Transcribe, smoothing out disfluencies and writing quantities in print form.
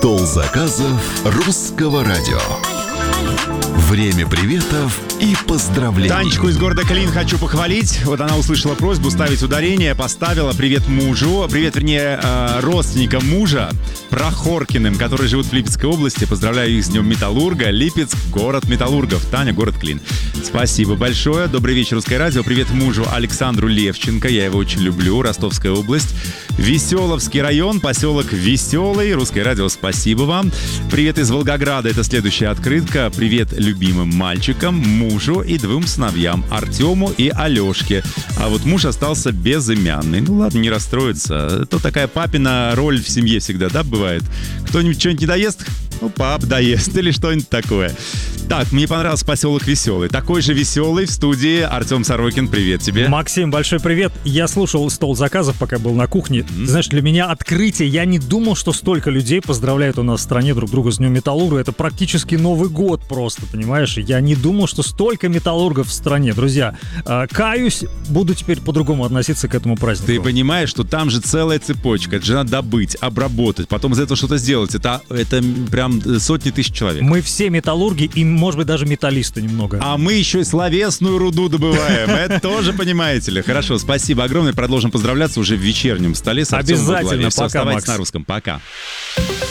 Стол заказов русского радио. Время приветов и поздравлений. Танечку из города Клин хочу похвалить. Вот она услышала просьбу ставить ударение, поставила привет мужу. Привет, вернее, родственникам мужа, Прохоркиным, которые живут в Липецкой области. Поздравляю их с Днем Металлурга. Липецк, город металлургов. Таня, город Клин. Спасибо большое. Добрый вечер, Русское радио. Привет мужу Александру Левченко. Я его очень люблю. Ростовская область. Веселовский район, поселок Веселый. Русское радио, спасибо вам. Привет из Волгограда. Это следующая открытка. Привет любимым мальчикам, мужу и двум сыновьям, Артему и Алешке. А вот муж остался безымянный. Ну ладно, не расстроиться. Это такая папина роль в семье всегда, да, бывает? Кто-нибудь что-нибудь не доест? Ну, пап доест или что-нибудь такое. Так, мне понравился поселок Веселый. Такой же веселый в студии Артем Сорокин. Привет тебе. Максим, большой привет. Я слушал стол заказов, пока был на кухне. Знаешь, для меня открытие. Я не думал, что столько людей поздравляют у нас в стране друг друга с Днем Металлурга. Это практически Новый год просто, понимаешь? Я не думал, что столько металлургов в стране. Друзья, каюсь, буду теперь по-другому относиться к этому празднику. Ты понимаешь, что там же целая цепочка. Это же надо добыть, обработать, потом из этого что-то сделать. Это прям сотни тысяч человек. Мы все металлурги и, может быть, даже металлисты немного. А мы еще и словесную руду добываем. Это тоже, понимаете ли. Хорошо, спасибо огромное. Продолжим поздравляться уже в вечернем столе с Артемом во главе. Обязательно. Все, Пока, оставайтесь Макс. на русском. Пока.